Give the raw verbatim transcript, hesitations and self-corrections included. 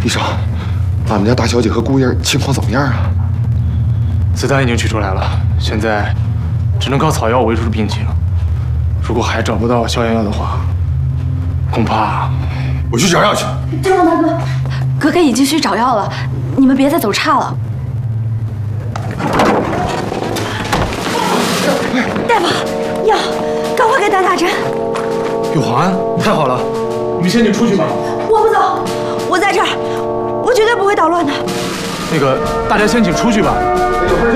医生，俺们家大小姐和姑爷情况怎么样啊？ 子弹已经取出来了，现在只能靠草药维持病情。如果还找不到消炎药的话，恐怕我去找药去。 正光大哥，格格已经去找药了，你们别再走岔了。大夫，药，赶快给他打针。 有黄安，太好了！你们先去出去吧。 我不走，我在这儿，我绝对不会捣乱的。 那个，大家先请出去吧。